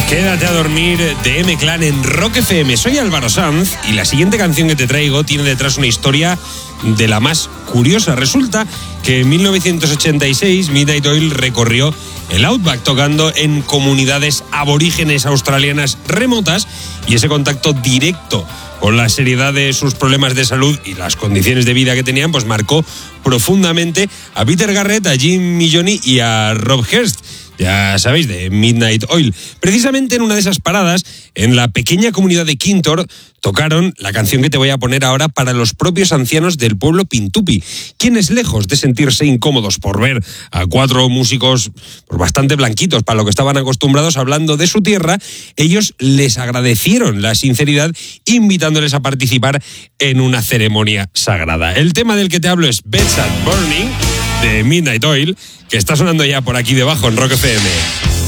Quédate a dormir de M-Clan en Rock FM. Soy Álvaro Sanz y la siguiente canción que te traigo tiene detrás una historia de la más curiosa. Resulta que en 1986 Midnight Oil recorrió el Outback tocando en comunidades aborígenes australianas remotas, y ese contacto directo con la seriedad de sus problemas de salud y las condiciones de vida que tenían, pues marcó profundamente a Peter Garrett, a Jim Milloni y a Rob Hirst. Ya sabéis, de Midnight Oil. Precisamente en una de esas paradas, en la pequeña comunidad de Kintore, tocaron la canción que te voy a poner ahora para los propios ancianos del pueblo Pintupi, quienes, lejos de sentirse incómodos por ver a cuatro músicos pues bastante blanquitos para lo que estaban acostumbrados hablando de su tierra, ellos les agradecieron la sinceridad, invitándoles a participar en una ceremonia sagrada. El tema del que te hablo es Bedside Burning, de Midnight Oil, que está sonando ya por aquí debajo en Rock FM.